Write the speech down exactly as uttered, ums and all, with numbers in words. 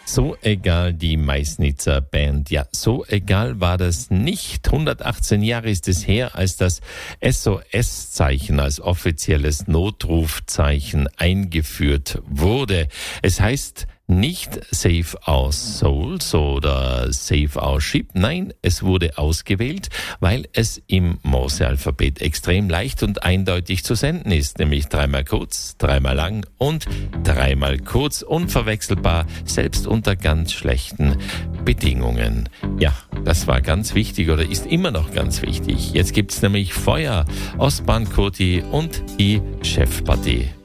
So egal die Meißnitzer Band. Ja, so egal war das nicht. hundertachtzehn Jahre ist es her, als das S O S-Zeichen als offizielles Notrufzeichen eingeführt wurde. Es heißt nicht Save Our Souls oder Save Our Ship. Nein, es wurde ausgewählt, weil es im Morse-Alphabet extrem leicht und eindeutig zu senden ist. Nämlich dreimal kurz, dreimal lang und dreimal kurz. Unverwechselbar, selbst unter ganz schlechten Bedingungen. Ja, das war ganz wichtig oder ist immer noch ganz wichtig. Jetzt gibt's nämlich Feuer, Ostbahn Kurti und die Chefpartie.